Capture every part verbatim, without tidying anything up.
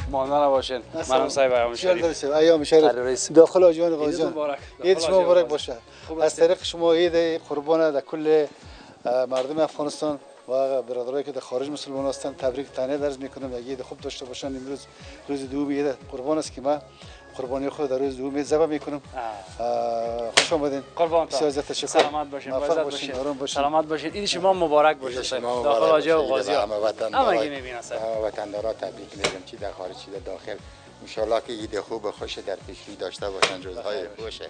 ماندن باشین. منم صاحب ایام شریف. ایام شریف داخل آجیان غازیان. عید شما مبارک باشه. از طریق شما عید قربان در کل مردم افغانستان و برادرایی که در خارج مسلمان هستند تبریک تهنیت عرض میکنم. عید خوب داشته باشن. امروز روز دوم عید قربان است که ما قربانی خود در روز دوم عید ذبح میکنم. خوش آمدید. قربان بسیار تشکر. سلامت باشین. عزت باشین. سلامت باشین. عید شما مبارک باشه. داخل آجیان غازیان. همه وطن همه میبینن سر. وطندارا تبریک میگم چی در خارج چی در داخل. ان شاء الله که عید خوب خوش در پیش رو داشته باشن روزهای خوشه.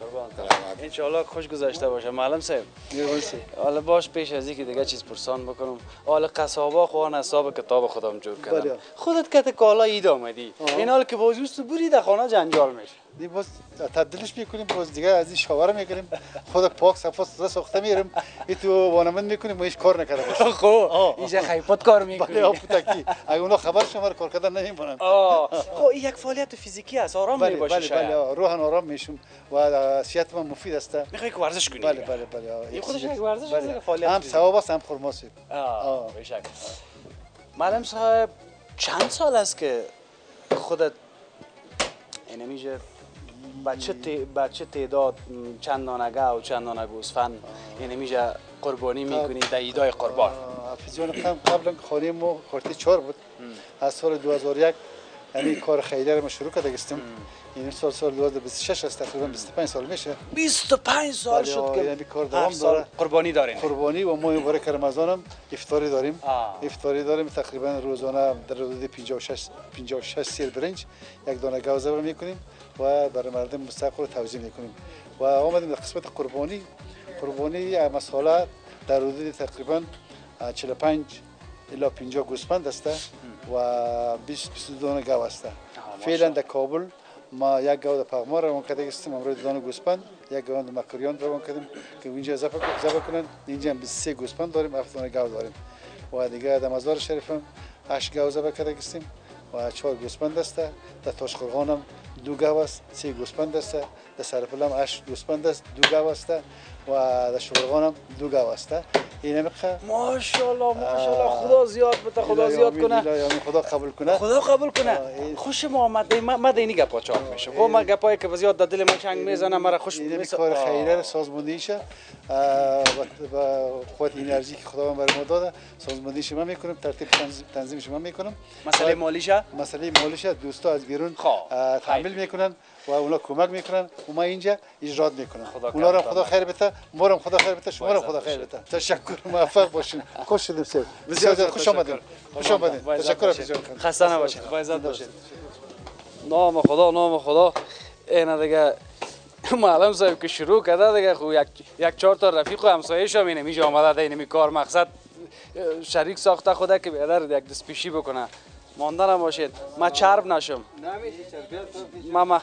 ان شاء الله خوش گذشته باشه. معلم صاحب حالا باش پیش از اینکه دیگه چیز پرسان بکنم حالا قصابا خوان حساب کتاب خودم جور کردم خودت کت کالا عید آمدی این حال که بازوست بری در خانه جنجال میشه دی باز تبدیلش میکنیم باز دیگه از این شاور میگیریم خود پاک صفا سوزه ساخته میریم این تو وانمند میکنیم ما هیچ کار نکرده باشه خب اینجا خیپت کار میکنیم بله پوتکی اگه اونا خبر شما کار کردن نمیمونن آه خب این یک فعالیت فیزیکی است آرام میباشه شاید بله بله روحن آرام میشم و صحت من مفید است میخوای که ورزش کنی بله بله بله این خودش یک ورزش است فعالیت هم ثواب است هم خرماست آه بشک معلم صاحب چند سال است که خودت اینه میشه بچه بچه تعداد چند دانگه و چند دانه گوسفند یعنی میشه قربانی میکنی در عیدای قربان افیزیون قبلا خانه ما خورتی چهار بود از سال دو هزار و یک یعنی کار خیریه رو ما شروع کرده گستم این سال سال دو هزار و بیست و شش است تقریبا بیست و پنج سال میشه بیست و پنج سال شد که یعنی کار دوام داره قربانی دارین قربانی و ما مبارک رمضان هم افطاری داریم افطاری داریم تقریبا روزانه در حدود پنجاه و شش سیر برنج یک دانه گاو ذبح میکنیم و برای مردم مستحق رو توزیع میکنیم و آمدیم در قسمت قربانی قربانی مساله در حدود تقریبا چهل و پنج الی پنجاه گوسفند است و بیست بیست و دو دانه گاو است فعلا در کابل ما یک گاو در پغمار روان کرده هستیم امروز دو دانه گوسفند یک گاو در مکریان روان کردیم که اینجا ذبح کنن اینجا بیست و سه گوسفند داریم هفت دانه گاو داریم و دیگه در مزار شریف هم هشت گاو ذبح کرده هستیم و چهار گوسفند است در تاشقرغان هم دو گاو است سه گوسفند است در سرپل هم هشت گوسفند است دو گاو است و در شبرغان هم دو گاو است این میخه ماشاءالله ماشاءالله خدا زیاد بده خدا زیاد کنه خدا قبول کنه خدا قبول کنه خوش محمد ما دینی گپا چاق میشه خب ما گپایی که زیاد در دل ما چنگ میزنه مرا خوش این کار خیریه سازماندهیشه و خود انرژی که خدا برای ما داده سازماندهیش ما میکنیم ترتیب تنظیمش ما میکنم مسئله مالیشه مسئله مالیشه دوستا از بیرون تحمل میکنن و اونا کمک میکنن و ما اینجا اجرات میکنن اونا رو خدا خیر بده ما رو خدا خیر بده شما رو خدا خیر بده تشکر موفق باشین خوش شدیم سر بسیار خوش آمدید خوش آمدید تشکر خسته نباشید با عزت باشید نام خدا نام خدا اینا دیگه معلم صاحب که شروع کرده دیگه خو یک یک چهار تا رفیق و همسایه شو اینه میشه آمده اینه می کار مقصد شریک ساخته خدا که بیادر یک دست پیشی بکنه ماندن باشید ما چرب نشم ماما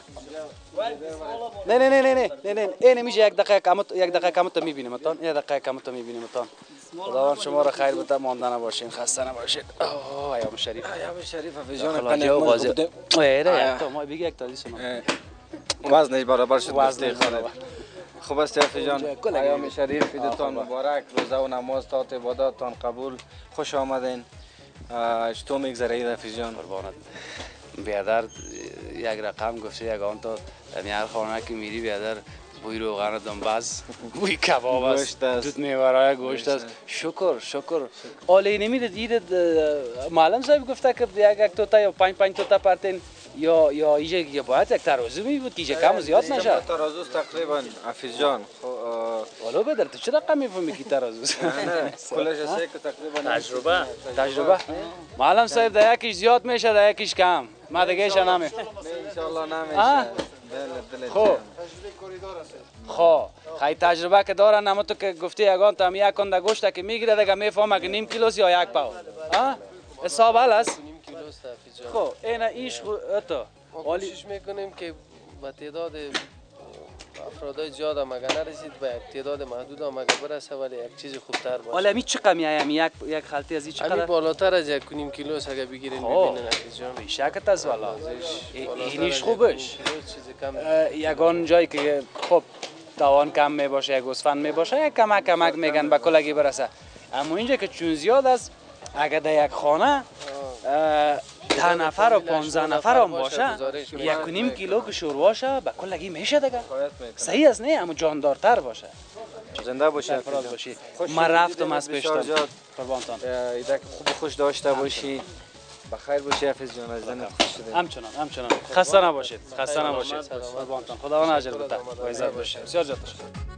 نه نه نه نه نه نه این میشه یک دقیقه کم یک دقیقه کم تو میبینیم اتان یک دقیقه کم تو میبینیم اتان خداوند شما را خیر بده ماندن باشین خسته نباشید اوه ایام شریف ایام شریف افیجان قنه غازی ایره تو ما بگی یک تازی سنا وزنش برابر شد وزن خانه خوب است افیجان ایام شریف عیدتان مبارک روزه و نماز تا عباداتتان قبول خوش آمدین چطور میگذره عید افیجان قربانت بیادر یک رقم گفته یک آن تا هر خانه که میری بیادر بوی روغن دنباز بوی کباب است دوت میوه‌های گوشت است شکر شکر آلی نمیدید عید معلم صاحب گفته که یک یک توتا یا پنج پنج توتا پرتین یا یا اینجا باید یک ترازو می بود که اینجا کم زیاد نشه ترازو تقریبا حفیظ جان حالا بدر تو چه رقم میفهمی که ترازو نه کلش است که تقریبا تجربه تجربه معلم صاحب در یکیش زیاد میشه در یکیش کم ما دیگه ش نمی ان شاء الله نمیشه خب خب خیلی تجربه که دارن اما تو که گفتی یگان تا هم یک کنده گوشت که میگیره دیگه میفهمه که نیم کیلوست یا یک پاو ها حساب حل است خب این ایش تو کوشش میکنیم که با تعداد افرادای زیاد هم اگر نرسید به یک تعداد محدود هم اگر برسه ولی یک چیز خوبتر باشه. حالا می چقدر میایم یک یک خلطی از این چقدر؟ همین بالاتر از یک نیم کیلو اگر بگیرین ببینن جان. بیشکت از والا. اینیش خوبش. یگان جایی که خب توان کم می باشه یک گوسفند می باشه یک کمک کمک میگن به کلگی برسه. اما اینجا که چون زیاد است اگر در یک خانه ده نفر و پانزده نفر هم باشه یک و نیم کیلو که شورواشه به کلگی میشه دیگه. صحیح است نه؟ اما جاندارتر باشه. زنده باشی سرفراز باشی. من رفتم از پیشتان قربانتان. ایده خوب خوش داشته باشی. بخیر باشی حافظ جان، از زنت خوش شدیم. همچنان همچنان خسته نباشید، خسته نباشید قربانتان. خداوند اجر بده. با عزت باشید. بسیار جان تشکر.